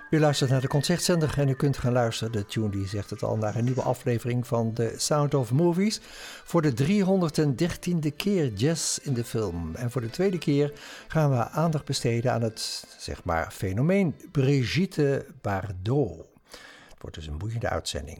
U luistert naar de Concertzender en u kunt gaan luisteren, de tune die zegt het al, naar een nieuwe aflevering van The Sound of Movies. Voor de 313e keer jazz in de film. En voor de tweede keer gaan we aandacht besteden aan het, zeg maar, fenomeen Brigitte Bardot. Het wordt dus een boeiende uitzending.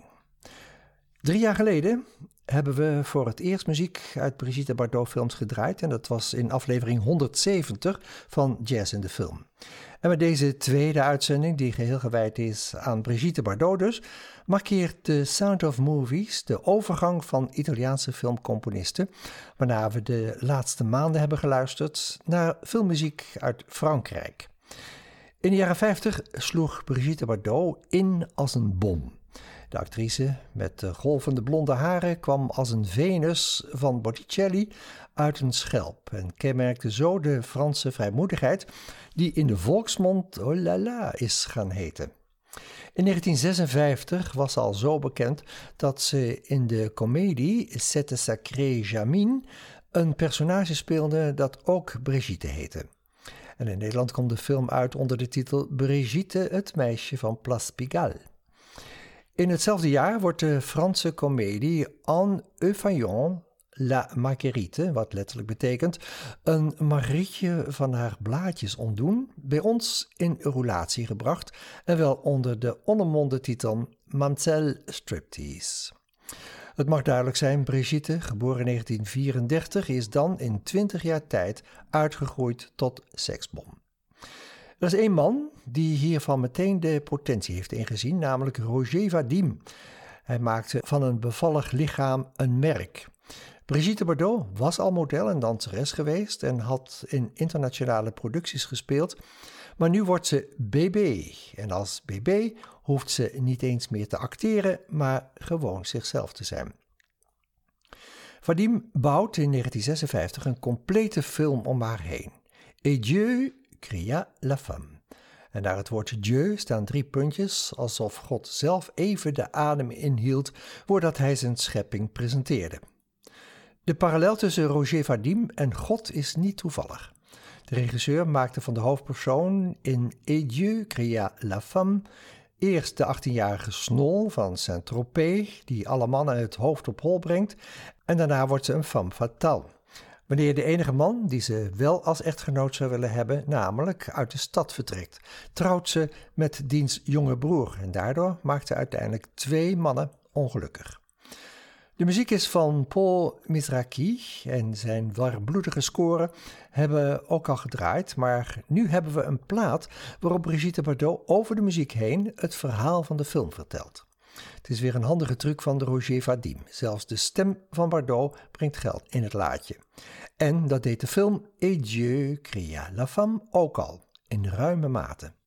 3 jaar geleden hebben we voor het eerst muziek uit Brigitte Bardot films gedraaid. En dat was in aflevering 170 van Jazz in de Film. En met deze tweede uitzending, die geheel gewijd is aan Brigitte Bardot dus, markeert The Sound of Movies de overgang van Italiaanse filmcomponisten, waarna we de laatste maanden hebben geluisterd naar filmmuziek uit Frankrijk. In de jaren 50 sloeg Brigitte Bardot in als een bom. De actrice met de golvende blonde haren kwam als een Venus van Botticelli uit een schelp en kenmerkte zo de Franse vrijmoedigheid die in de volksmond oh la la is gaan heten. In 1956 was ze al zo bekend dat ze in de komedie Cette sacrée Jamine een personage speelde dat ook Brigitte heette. En in Nederland kwam de film uit onder de titel Brigitte, het meisje van Place Pigalle. In hetzelfde jaar wordt de Franse komedie En Euphaillon La Marguerite, wat letterlijk betekent een Marietje van haar blaadjes ontdoen, bij ons in roulatie gebracht en wel onder de onomwonden titel Mamselle Striptease. Het mag duidelijk zijn, Brigitte, geboren in 1934, is dan in 20 jaar tijd uitgegroeid tot seksbom. Er is één man die hiervan meteen de potentie heeft ingezien, namelijk Roger Vadim. Hij maakte van een bevallig lichaam een merk. Brigitte Bardot was al model en danseres geweest en had in internationale producties gespeeld, maar nu wordt ze BB. En als BB hoeft ze niet eens meer te acteren, maar gewoon zichzelf te zijn. Vadim bouwt in 1956 een complete film om haar heen. Et Dieu cria la femme. En naar het woord Dieu staan 3 puntjes, alsof God zelf even de adem inhield voordat hij zijn schepping presenteerde. De parallel tussen Roger Vadim en God is niet toevallig. De regisseur maakte van de hoofdpersoon in Et Dieu cria la femme eerst de 18-jarige Snol van Saint-Tropez, die alle mannen het hoofd op hol brengt, en daarna wordt ze een femme fatale. Wanneer de enige man die ze wel als echtgenoot zou willen hebben, namelijk uit de stad vertrekt, trouwt ze met diens jonge broer en daardoor maakt ze uiteindelijk 2 mannen ongelukkig. De muziek is van Paul Misraki en zijn warmbloedige scoren hebben ook al gedraaid, maar nu hebben we een plaat waarop Brigitte Bardot over de muziek heen het verhaal van de film vertelt. Het is weer een handige truc van de Roger Vadim. Zelfs de stem van Bardot brengt geld in het laadje. En dat deed de film Et Dieu cria la femme ook al, in ruime mate.